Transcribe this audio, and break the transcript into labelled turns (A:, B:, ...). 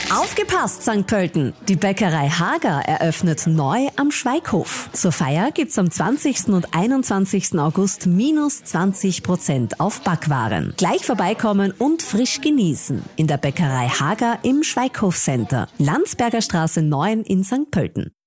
A: Aufgepasst, St. Pölten! Die Bäckerei Hager eröffnet neu am Schweighof. Zur Feier gibt's am 20. und 21. August minus 20% auf Backwaren. Gleich vorbeikommen und frisch genießen. In der Bäckerei Hager im Schweighof Center. Landsberger Straße 9 in St. Pölten.